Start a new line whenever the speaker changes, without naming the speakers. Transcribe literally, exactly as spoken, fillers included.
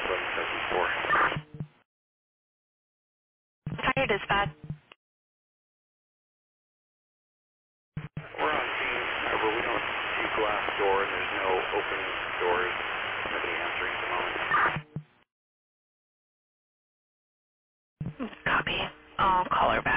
eleven seventy-four.
Fire dispatch.
We're on scene. However, we don't see glass doors. There's no open doors. Nobody answering at the moment.
Copy. I'll call her back.